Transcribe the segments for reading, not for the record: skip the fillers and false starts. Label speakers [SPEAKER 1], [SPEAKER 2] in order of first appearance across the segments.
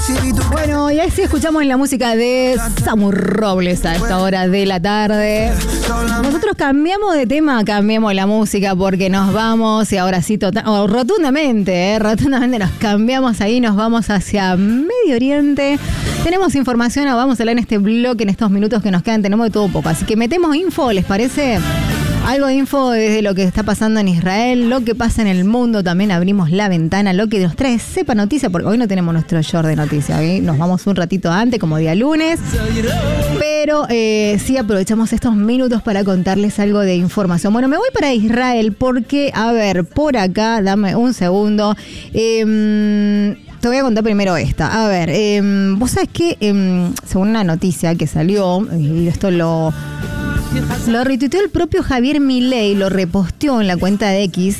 [SPEAKER 1] Bueno, y así escuchamos la música de Samu Robles a esta hora de la tarde. Nosotros cambiamos de tema, cambiamos la música porque nos vamos y ahora sí rotundamente nos cambiamos ahí, nos vamos hacia Medio Oriente. Tenemos información, vamos a hablar en este bloque, en estos minutos que nos quedan, tenemos de todo un poco. Así que metemos info, ¿les parece? Algo de info desde lo que está pasando en Israel, lo que pasa en el mundo, también abrimos la ventana, lo que nos trae Sepa Noticias, porque hoy no tenemos nuestro short de noticias, ¿eh? Nos vamos un ratito antes, como día lunes, pero sí aprovechamos estos minutos para contarles algo de información. Bueno, me voy para Israel porque, a ver, por acá, dame un segundo, te voy a contar primero esta. A ver, vos sabés que según una noticia que salió, y esto lo retuiteó el propio Javier Milei, lo reposteó en la cuenta de X,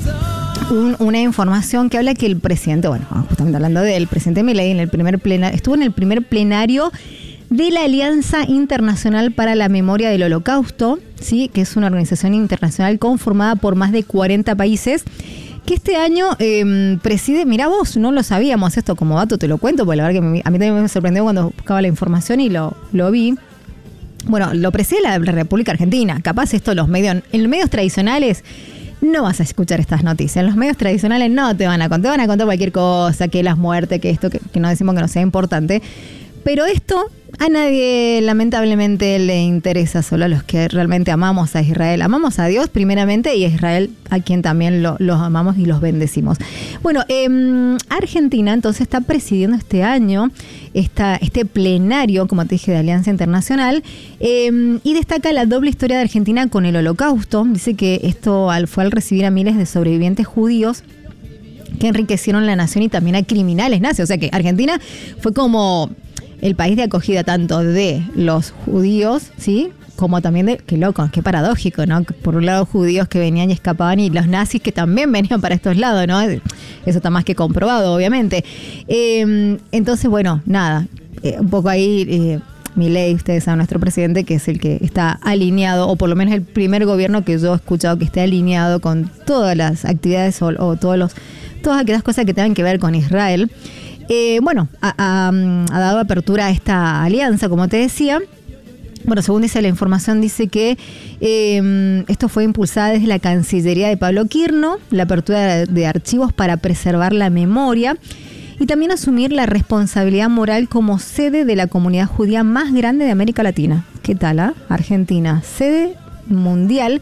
[SPEAKER 1] una información que habla que el presidente, bueno, justamente hablando del presidente Milei, estuvo en el primer plenario de la Alianza Internacional para la Memoria del Holocausto, ¿sí? Que es una organización internacional conformada por más de 40 países, que este año preside, mirá vos, no lo sabíamos esto como dato, te lo cuento, porque la verdad que a mí también me sorprendió cuando buscaba la información y lo vi. Bueno, lo preside la República Argentina. Capaz esto en los medios tradicionales no vas a escuchar estas noticias. En los medios tradicionales no te van a contar cualquier cosa, que las muertes, que esto, que no decimos que no sea importante. Pero esto a nadie lamentablemente le interesa, solo a los que realmente amamos a Israel. Amamos a Dios primeramente y a Israel, a quien también los amamos y los bendecimos. Bueno, Argentina entonces está presidiendo este año este plenario, como te dije, de Alianza Internacional, y destaca la doble historia de Argentina con el Holocausto. Dice que esto fue al recibir a miles de sobrevivientes judíos que enriquecieron la nación y también a criminales nazis. O sea que Argentina fue como el país de acogida tanto de los judíos, ¿sí? Como también de, qué loco, qué paradójico, ¿no? Por un lado judíos que venían y escapaban y los nazis que también venían para estos lados, ¿no? Eso está más que comprobado, obviamente. Entonces, bueno, nada, un poco ahí Milei, ustedes saben, nuestro presidente, que es el que está alineado, o por lo menos el primer gobierno que yo he escuchado que esté alineado con todas las actividades o todas aquellas cosas que tengan que ver con Israel. Bueno, ha dado apertura a esta alianza, como te decía. Bueno, según dice la información, dice que esto fue impulsada desde la Cancillería de Pablo Quirno, la apertura de archivos para preservar la memoria y también asumir la responsabilidad moral como sede de la comunidad judía más grande de América Latina. ¿Qué tal, Argentina? Sede mundial,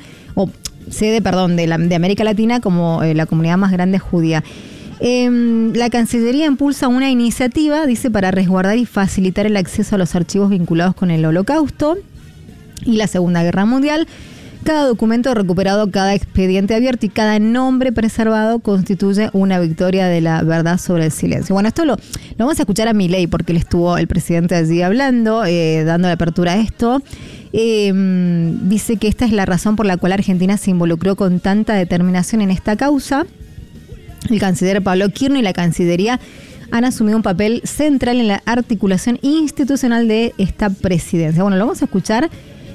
[SPEAKER 1] de América Latina como la comunidad más grande judía. La Cancillería impulsa una iniciativa, dice, para resguardar y facilitar el acceso a los archivos vinculados con el Holocausto y la Segunda Guerra Mundial. Cada documento recuperado, cada expediente abierto y cada nombre preservado constituye una victoria de la verdad sobre el silencio. Bueno, esto lo vamos a escuchar a Milei porque él estuvo, el presidente, allí hablando, dando la apertura a esto. Dice que esta es la razón por la cual Argentina se involucró con tanta determinación en esta causa. El canciller Pablo Quirno y la Cancillería han asumido un papel central en la articulación institucional de esta presidencia. Bueno, lo vamos a escuchar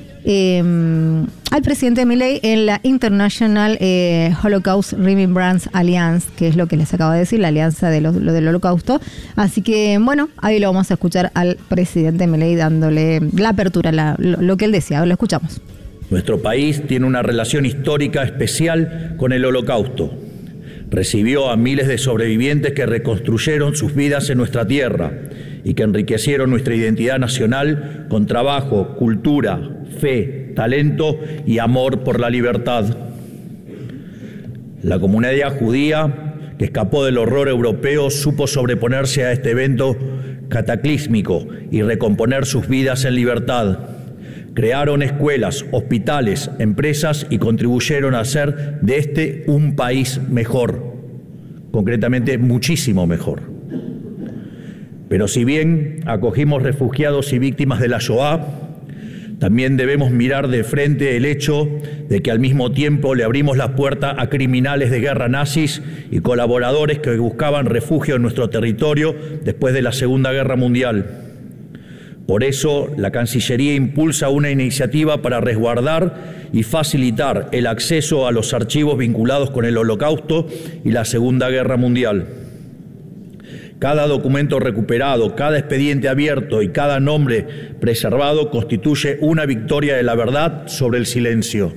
[SPEAKER 1] al presidente Milei en la International Holocaust Remembrance Alliance, que es lo que les acabo de decir, la alianza de lo del Holocausto. Así que, bueno, ahí lo vamos a escuchar al presidente Milei dándole la apertura, lo que él decía. Lo escuchamos.
[SPEAKER 2] Nuestro país tiene una relación histórica especial con el Holocausto. Recibió a miles de sobrevivientes que reconstruyeron sus vidas en nuestra tierra y que enriquecieron nuestra identidad nacional con trabajo, cultura, fe, talento y amor por la libertad. La comunidad judía, que escapó del horror europeo, supo sobreponerse a este evento cataclísmico y recomponer sus vidas en libertad. Crearon escuelas, hospitales, empresas y contribuyeron a hacer de este un país mejor, concretamente muchísimo mejor. Pero si bien acogimos refugiados y víctimas de la Shoah, también debemos mirar de frente el hecho de que al mismo tiempo le abrimos la puerta a criminales de guerra nazis y colaboradores que buscaban refugio en nuestro territorio después de la Segunda Guerra Mundial. Por eso, la Cancillería impulsa una iniciativa para resguardar y facilitar el acceso a los archivos vinculados con el Holocausto y la Segunda Guerra Mundial. Cada documento recuperado, cada expediente abierto y cada nombre preservado constituye una victoria de la verdad sobre el silencio.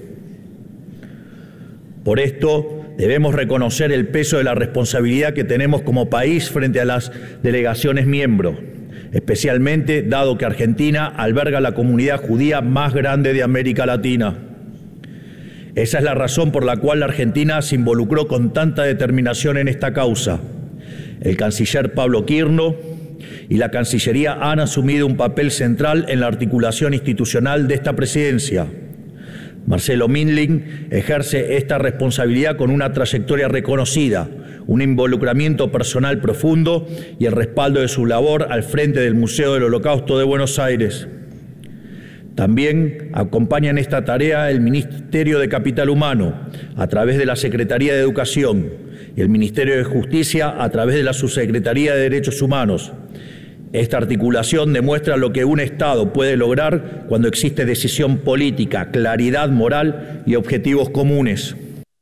[SPEAKER 2] Por esto, debemos reconocer el peso de la responsabilidad que tenemos como país frente a las delegaciones miembros, especialmente dado que Argentina alberga la comunidad judía más grande de América Latina. Esa es la razón por la cual la Argentina se involucró con tanta determinación en esta causa. El canciller Pablo Quirno y la Cancillería han asumido un papel central en la articulación institucional de esta presidencia. Marcelo Mindling ejerce esta responsabilidad con una trayectoria reconocida, un involucramiento personal profundo y el respaldo de su labor al frente del Museo del Holocausto de Buenos Aires. También acompaña en esta tarea el Ministerio de Capital Humano, a través de la Secretaría de Educación, y el Ministerio de Justicia, a través de la Subsecretaría de Derechos Humanos. Esta articulación demuestra lo que un Estado puede lograr cuando existe decisión política, claridad moral y objetivos comunes.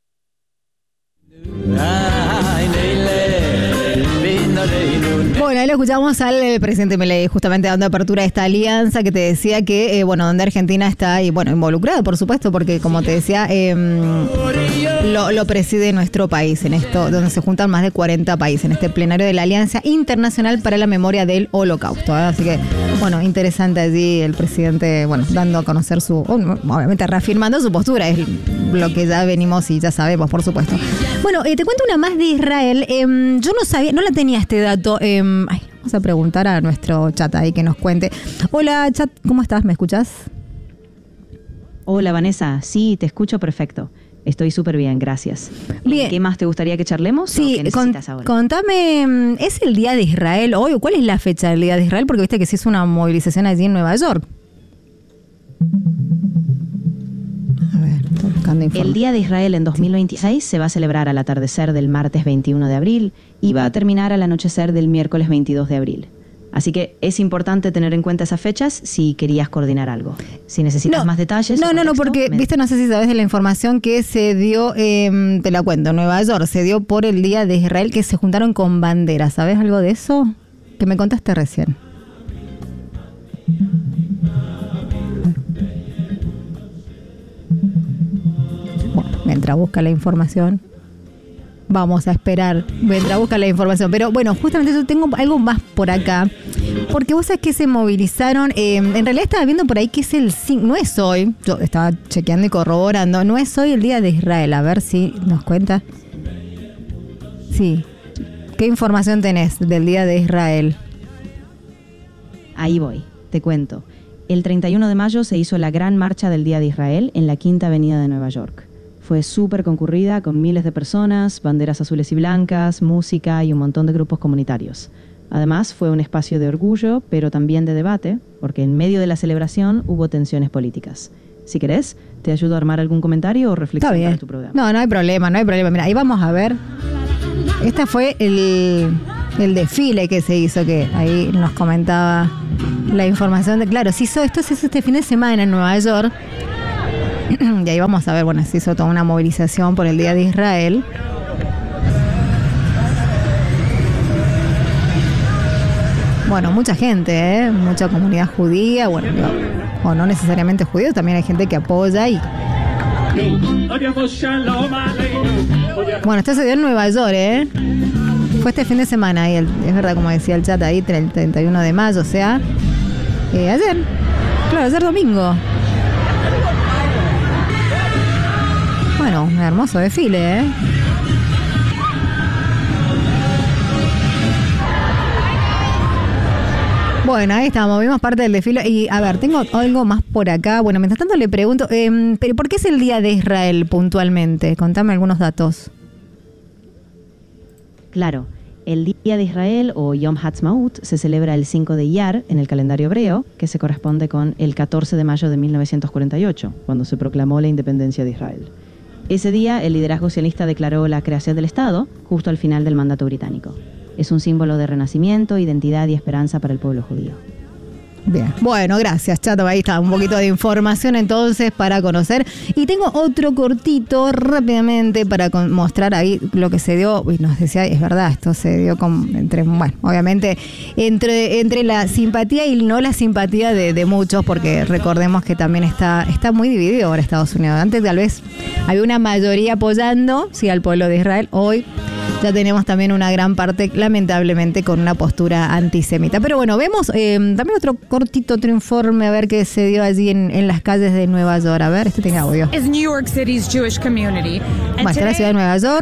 [SPEAKER 1] Bueno, ahí lo escuchamos al presidente Milei, justamente dando apertura a esta alianza que te decía que, donde Argentina está involucrada, por supuesto, porque como te decía, lo preside nuestro país en esto, donde se juntan más de 40 países en este plenario de la Alianza Internacional para la Memoria del Holocausto. Así que, interesante allí el presidente, dando a conocer obviamente reafirmando su postura, es lo que ya venimos y ya sabemos, por supuesto. Bueno, te cuento una más de Israel. Yo no sabía, no la tenía este dato. Vamos a preguntar a nuestro chat ahí que nos cuente. Hola, chat, ¿cómo estás? ¿Me escuchás?
[SPEAKER 3] Hola, Vanessa. Sí, te escucho perfecto. Estoy súper bien, gracias.
[SPEAKER 1] Bien.
[SPEAKER 3] ¿Qué más te gustaría que charlemos?
[SPEAKER 1] Sí,
[SPEAKER 3] ¿Qué necesitas ahora?
[SPEAKER 1] Contame, ¿es el Día de Israel hoy? ¿Cuál es la fecha del Día de Israel? Porque viste que se hizo una movilización allí en Nueva York. A ver, estoy buscando información.
[SPEAKER 3] El Día de Israel en 2026 se va a celebrar al atardecer del martes 21 de abril y va a terminar al anochecer del miércoles 22 de abril. Así que es importante tener en cuenta esas fechas si querías coordinar algo. Si necesitas más detalles.
[SPEAKER 1] No, porque, viste, no sé si sabes de la información que se dio, te la cuento, en Nueva York, se dio por el Día de Israel que se juntaron con banderas. ¿Sabes algo de eso? Que me contaste recién. Bueno, mientras busca la información. Vamos a esperar mientras busca la información. Pero justamente yo tengo algo más por acá. Porque vos sabés que se movilizaron. En realidad estaba viendo por ahí que es el 5. No es hoy. Yo estaba chequeando y corroborando. No es hoy el Día de Israel. A ver si nos cuenta. Sí. ¿Qué información tenés del Día de Israel?
[SPEAKER 3] Ahí voy. Te cuento. El 31 de mayo se hizo la gran marcha del Día de Israel en la Quinta Avenida de Nueva York. Fue súper concurrida, con miles de personas, banderas azules y blancas, música y un montón de grupos comunitarios. Además, fue un espacio de orgullo, pero también de debate, porque en medio de la celebración hubo tensiones políticas. Si querés, te ayudo a armar algún comentario o reflexión para tu programa.
[SPEAKER 1] No hay problema. Mira, ahí vamos a ver. Este fue el desfile que se hizo, que ahí nos comentaba la información de... Claro, esto se hizo este fin de semana en Nueva York. Y ahí vamos a ver, se hizo toda una movilización por el Día de Israel. Mucha gente, mucha comunidad judía, o no necesariamente judíos, también hay gente que apoya y... Esto se dio en Nueva York, Fue este fin de semana y es verdad, como decía el chat ahí, el 31 de mayo, o sea, ayer domingo. Un hermoso desfile, ahí estamos, vimos parte del desfile. Y a ver, tengo algo más por acá. Mientras tanto le pregunto, ¿pero por qué es el Día de Israel puntualmente? Contame algunos datos.
[SPEAKER 3] Claro, el Día de Israel o Yom Ha'atzmaut se celebra el 5 de Iyar en el calendario hebreo, que se corresponde con el 14 de mayo de 1948, cuando se proclamó la independencia de Israel. Ese día, el liderazgo sionista declaró la creación del Estado justo al final del mandato británico. Es un símbolo de renacimiento, identidad y esperanza para el pueblo judío.
[SPEAKER 1] Bien, bueno, gracias, Chato. Ahí está, un poquito de información entonces para conocer. Y tengo otro cortito rápidamente para mostrar ahí lo que se dio. Uy, nos decía, es verdad, esto se dio obviamente, entre la simpatía y no la simpatía de muchos, porque recordemos que también está muy dividido ahora Estados Unidos. Antes tal vez había una mayoría apoyando, sí, al pueblo de Israel. Hoy ya tenemos también una gran parte, lamentablemente, con una postura antisemita. Pero bueno, vemos también otro informe, a ver qué se dio allí en las calles de Nueva York. A ver, este tiene audio.
[SPEAKER 4] Is New York City's Jewish community.
[SPEAKER 1] Bueno, está la ciudad de Nueva York.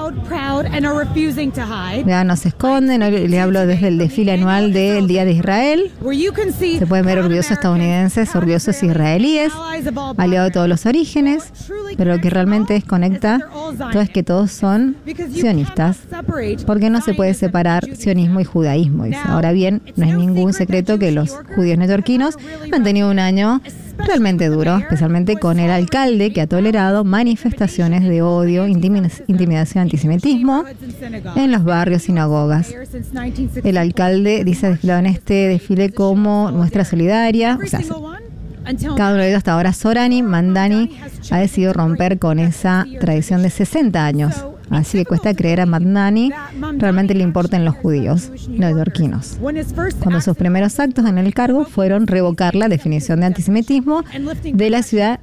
[SPEAKER 1] Ya no se esconden, hoy le hablo desde el desfile anual del Día de Israel. Se pueden ver orgullosos estadounidenses, orgullosos israelíes, aliados de todos los orígenes, pero lo que realmente conecta todo es que todos son sionistas, porque no se puede separar sionismo y judaísmo, dice. Ahora bien, no es ningún secreto que los judíos neoyorquinos han tenido un año realmente duro, especialmente con el alcalde que ha tolerado manifestaciones de odio, intimidación, antisemitismo en los barrios, sinagogas. El alcalde dice desfilado en este desfile como muestra solidaria. O sea, cada uno de ellos hasta ahora, Sorani Mandani, ha decidido romper con esa tradición de 60 años. Así que cuesta creer a Mandani realmente le importan los judíos neoyorquinos. Cuando sus primeros actos en el cargo fueron revocar la definición de antisemitismo de la ciudad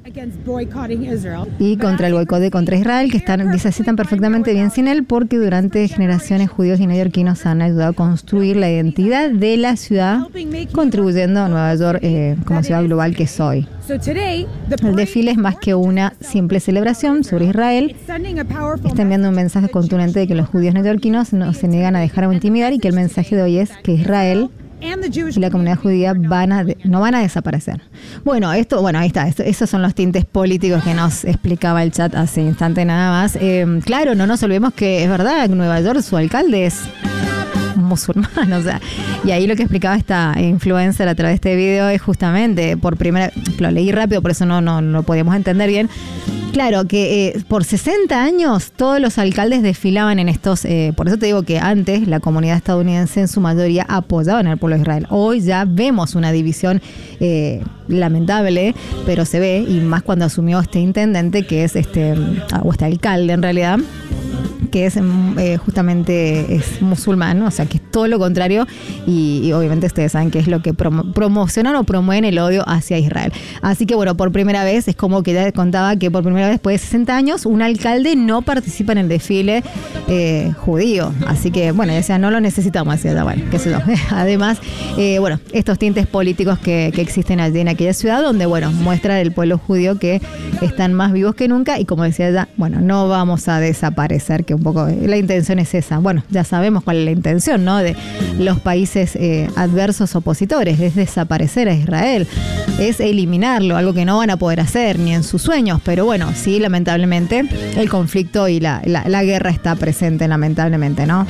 [SPEAKER 1] y contra el boicot contra Israel, que están perfectamente bien sin él, porque durante generaciones judíos y neoyorquinos han ayudado a construir la identidad de la ciudad, contribuyendo a Nueva York como ciudad global que es hoy. El desfile es más que una simple celebración sobre Israel. Está enviando un mensaje contundente de que los judíos neoyorquinos no se niegan a dejar o intimidar, y que el mensaje de hoy es que Israel y la comunidad judía no van a desaparecer. Bueno, ahí está. Esos son los tintes políticos que nos explicaba el chat hace instante nada más. Claro, no nos olvidemos que es verdad, en Nueva York su alcalde es musulmán, o sea, y ahí lo que explicaba esta influencer a través de este video es justamente, lo leí rápido, por eso no lo podíamos entender bien. Claro, que por 60 años todos los alcaldes desfilaban en estos, por eso te digo que antes la comunidad estadounidense en su mayoría apoyaba al pueblo de Israel. Hoy ya vemos una división lamentable, pero se ve, y más cuando asumió este intendente, que es este alcalde en realidad, que es justamente es musulmán, ¿no? O sea, que es todo lo contrario, y obviamente ustedes saben que es lo que promocionan o promueven el odio hacia Israel. Así que bueno, por primera vez, es como que ya contaba que por primera vez después de 60 años un alcalde no participa en el desfile judío. Así que bueno, decía, no lo necesitamos, decía, bueno, qué sé yo. Además, estos tintes políticos que existen allí en aquella ciudad, donde muestra el pueblo judío que están más vivos que nunca, y como decía ella, no vamos a desaparecer, que un poco la intención es esa. Bueno, ya sabemos cuál es la intención, ¿no? De los países adversos opositores, es desaparecer a Israel, es eliminarlo, algo que no van a poder hacer ni en sus sueños, pero bueno, sí, lamentablemente el conflicto y la guerra está presente, lamentablemente, ¿no?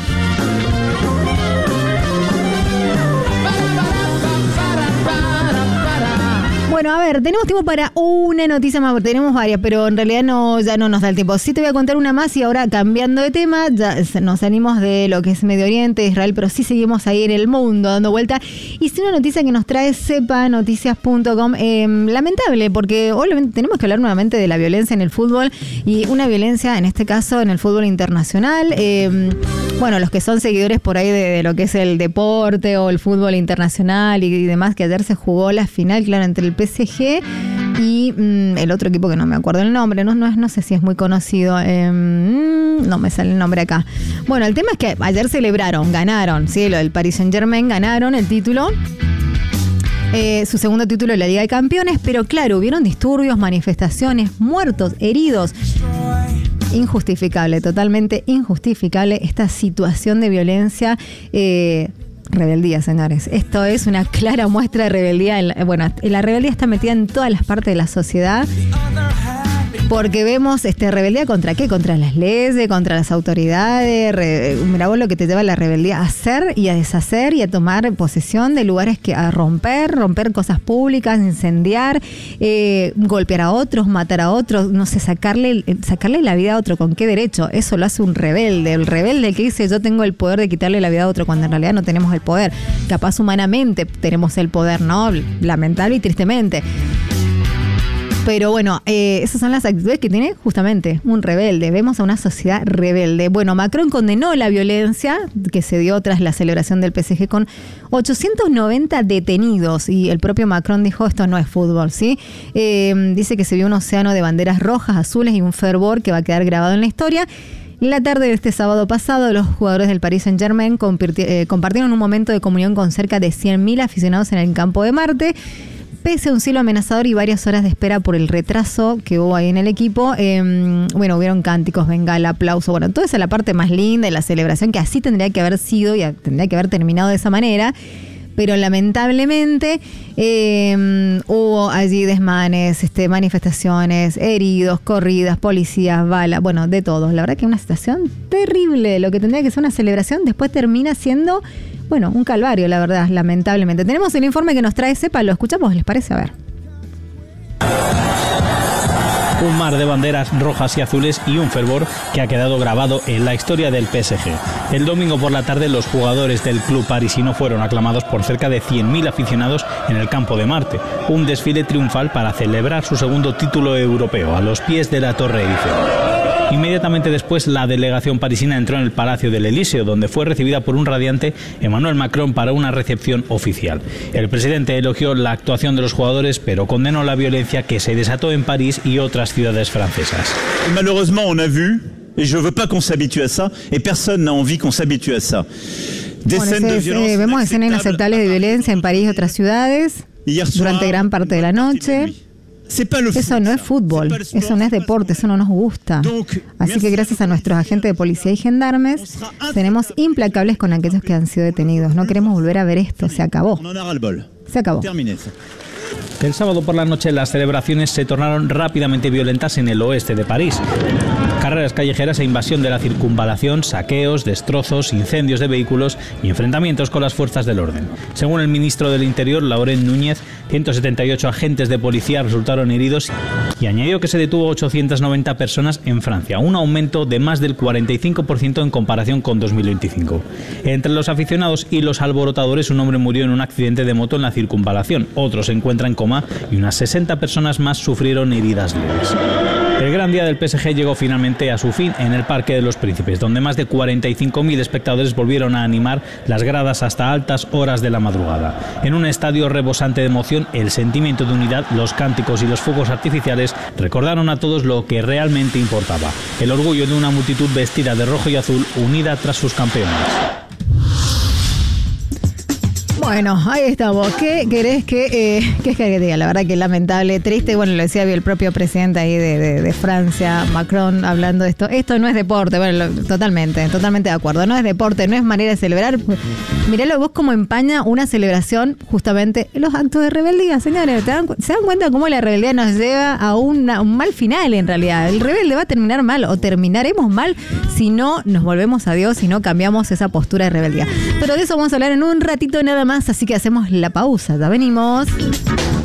[SPEAKER 1] Bueno, a ver, tenemos tiempo para una noticia más, tenemos varias, pero en realidad ya no nos da el tiempo. Sí te voy a contar una más, y ahora cambiando de tema, ya nos salimos de lo que es Medio Oriente, Israel, pero sí seguimos ahí en el mundo dando vuelta. Y sí, una noticia que nos trae sepanoticias.com, lamentable, porque obviamente tenemos que hablar nuevamente de la violencia en el fútbol, y una violencia en este caso en el fútbol internacional. Los que son seguidores por ahí de lo que es el deporte o el fútbol internacional y demás, que ayer se jugó la final, claro, entre el PSG y el otro equipo que no me acuerdo el nombre, no sé si es muy conocido, no me sale el nombre acá. Bueno, el tema es que ayer ganaron, ¿sí? Lo del Paris Saint-Germain, ganaron el título. Su segundo título de la Liga de Campeones, pero claro, hubieron disturbios, manifestaciones, muertos, heridos. Injustificable, totalmente injustificable esta situación de violencia. Rebeldía, señores. Esto es una clara muestra de rebeldía. La rebeldía está metida en todas las partes de la sociedad. Porque vemos rebeldía contra qué, contra las leyes, contra las autoridades. Mira vos lo que te lleva la rebeldía a hacer y a deshacer y a tomar posesión de lugares, a romper cosas públicas, incendiar, golpear a otros, matar a otros, no sé, sacarle la vida a otro. ¿Con qué derecho? Eso lo hace un rebelde. El rebelde que dice yo tengo el poder de quitarle la vida a otro, cuando en realidad no tenemos el poder. Capaz humanamente tenemos el poder, ¿no? Lamentable y tristemente. Pero bueno, esas son las actitudes que tiene justamente un rebelde. Vemos a una sociedad rebelde. Bueno, Macron condenó la violencia que se dio tras la celebración del PSG con 890 detenidos. Y el propio Macron dijo, esto no es fútbol, ¿sí? Dice que se vio un océano de banderas rojas, azules y un fervor que va a quedar grabado en la historia. En la tarde de este sábado pasado, los jugadores del Paris Saint-Germain compartieron un momento de comunión con cerca de 100.000 aficionados en el campo de Marte. Pese a un cielo amenazador y varias horas de espera por el retraso que hubo ahí en el equipo, hubieron cánticos, bengala, aplauso, toda esa es la parte más linda de la celebración, que así tendría que haber sido y tendría que haber terminado de esa manera. Pero lamentablemente hubo allí desmanes, manifestaciones, heridos, corridas, policías, balas, de todo. La verdad que es una situación terrible. Lo que tendría que ser una celebración después termina siendo, un calvario, la verdad, lamentablemente. Tenemos el informe que nos trae Cepa, ¿lo escuchamos? ¿Les parece? A ver.
[SPEAKER 5] Un mar de banderas rojas y azules y un fervor que ha quedado grabado en la historia del PSG. El domingo por la tarde los jugadores del club parisino fueron aclamados por cerca de 100.000 aficionados en el campo de Marte. Un desfile triunfal para celebrar su segundo título europeo a los pies de la Torre Eiffel. Inmediatamente después, la delegación parisina entró en el Palacio del Elíseo, donde fue recibida por un radiante Emmanuel Macron para una recepción oficial. El presidente elogió la actuación de los jugadores, pero condenó la violencia que se desató en París y otras ciudades francesas.
[SPEAKER 6] Malheureusement, on a vu, et je veux pas qu'on s'habitue à ça, et personne n'a envie qu'on s'habitue à ça.
[SPEAKER 1] Vemos escenas inaceptables de violencia en París y otras ciudades durante gran parte de la noche. Eso no es fútbol, eso no es deporte, eso no nos gusta. Así que gracias a nuestros agentes de policía y gendarmes, seremos implacables con aquellos que han sido detenidos. No queremos volver a ver esto, se acabó. Se acabó.
[SPEAKER 5] El sábado por la noche las celebraciones se tornaron rápidamente violentas en el oeste de París. Carreras callejeras e invasión de la circunvalación, saqueos, destrozos, incendios de vehículos y enfrentamientos con las fuerzas del orden. Según el ministro del Interior, Laurent Núñez, 178 agentes de policía resultaron heridos y añadió que se detuvo 890 personas en Francia, un aumento de más del 45% en comparación con 2025. Entre los aficionados y los alborotadores, un hombre murió en un accidente de moto en la circunvalación, otro se encuentra en coma y unas 60 personas más sufrieron heridas leves. El gran día del PSG llegó finalmente a su fin en el Parque de los Príncipes, donde más de 45.000 espectadores volvieron a animar las gradas hasta altas horas de la madrugada. En un estadio rebosante de emoción, el sentimiento de unidad, los cánticos y los fuegos artificiales recordaron a todos lo que realmente importaba: el orgullo de una multitud vestida de rojo y azul unida tras sus campeones.
[SPEAKER 1] Bueno, ahí estamos. ¿Qué querés que diga? La verdad que lamentable, triste. Bueno, lo decía el propio presidente ahí de Francia, Macron, hablando de esto. Esto no es deporte. Bueno, totalmente de acuerdo. No es deporte, no es manera de celebrar. Miralo vos cómo empaña una celebración justamente los actos de rebeldía, señores. ¿Se dan cuenta cómo la rebeldía nos lleva a un mal final en realidad? El rebelde va a terminar mal o terminaremos mal si no nos volvemos a Dios, si no cambiamos esa postura de rebeldía. Pero de eso vamos a hablar en un ratito nada más. Así que hacemos la pausa, ya venimos.